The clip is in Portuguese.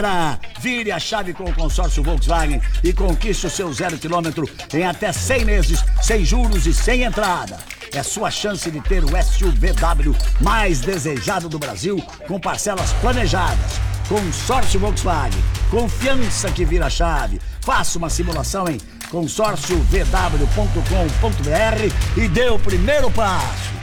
Vire a chave com o consórcio Volkswagen e conquiste o seu 0 km em até 100 meses, sem juros e sem entrada. É sua chance de ter o SUVW mais desejado do Brasil, com parcelas planejadas. Consórcio Volkswagen, confiança que vira chave. Faça uma simulação em consórciovw.com.br e dê o primeiro passo.